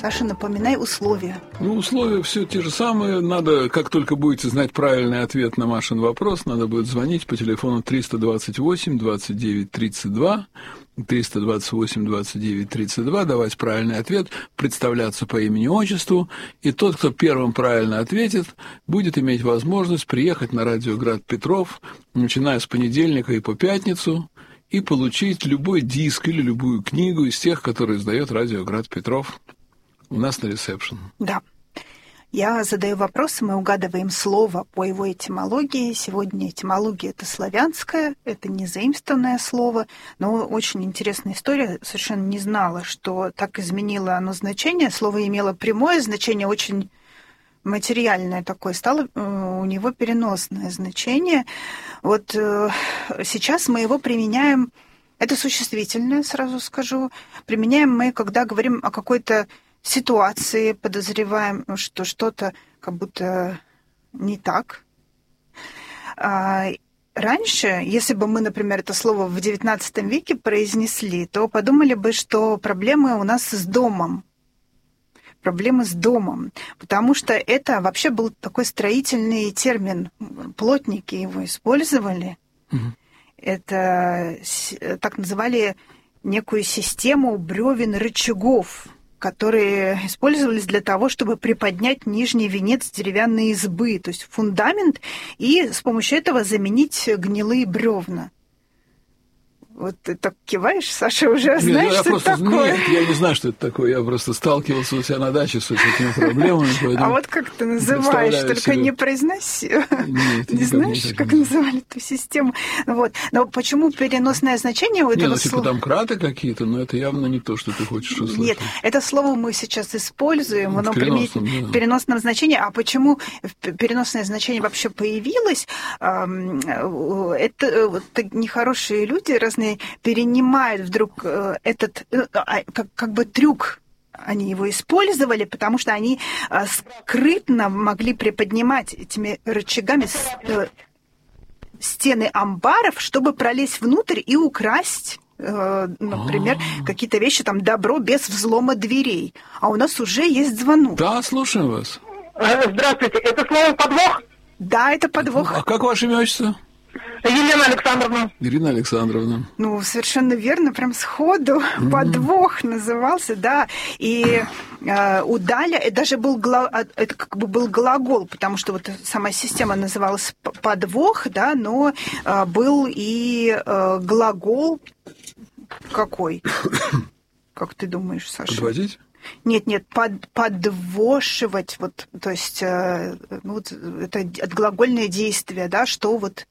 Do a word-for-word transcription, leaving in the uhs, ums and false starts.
Саша, напоминай условия. Ну, условия все те же самые. Надо, как только будете знать правильный ответ на Машин вопрос, надо будет звонить по телефону триста двадцать восемь двадцать девять тридцать два, триста двадцать восемь двадцать девять тридцать два, давать правильный ответ, представляться по имени-отчеству, и тот, кто первым правильно ответит, будет иметь возможность приехать на радио Град Петров, начиная с понедельника и по пятницу, и получить любой диск или любую книгу из тех, которые издает радио Град Петров у нас на ресепшн. Да. Я задаю вопросы, мы угадываем слово по его этимологии. Сегодня этимология – это славянское, это не заимствованное слово, но очень интересная история. Совершенно не знала, что так изменило оно значение. Слово имело прямое значение, очень материальное такое, стало у него переносное значение. Вот сейчас мы его применяем, это существительное, сразу скажу, применяем мы, когда говорим о какой-то ситуации, подозреваем, что что-то как будто не так. Раньше, если бы мы, например, это слово в девятнадцатом веке произнесли, то подумали бы, что проблемы у нас с домом. Проблемы с домом, потому что это вообще был такой строительный термин. Плотники его использовали. Угу. Это так называли некую систему бревен рычагов, которые использовались для того, чтобы приподнять нижний венец деревянной избы, то есть фундамент, и с помощью этого заменить гнилые бревна. Вот ты так киваешь, Саша, уже нет, знаешь, что просто, это такое? Нет, я не знаю, что это такое. Я просто сталкивался у себя на даче с этими проблемами. А вот как ты называешь, только себе... не произноси. Нет, не знаешь, не как называли эту систему? Вот. Но почему переносное значение у этого Нет, ну, слова? типа там краты какие-то, но это явно не то, что ты хочешь услышать. Нет, это слово мы сейчас используем, оно в да. переносном значении. А почему переносное значение вообще появилось? Это вот, нехорошие люди разные перенимают вдруг этот как, как бы трюк, они его использовали, потому что они скрытно могли приподнимать этими рычагами стены амбаров, чтобы пролезть внутрь и украсть, например, А-а-а. какие-то вещи, там, добро без взлома дверей. А у нас уже есть звонок. Да, слушаем вас. Здравствуйте, это слово подвох? Да, это подвох. А как ваше имя, отчество? Елена Александровна. Ирина Александровна. Ну, совершенно верно, прям сходу. Mm-hmm. Подвох назывался, да. И э, удаля, это даже был, гла, это как бы был глагол, потому что вот сама система называлась подвох, да, но э, был и э, глагол какой? Как ты думаешь, Саша? Подводить? Нет, нет, под, подвошивать, вот, то есть, э, ну, вот, это отглагольное действие, да, что вот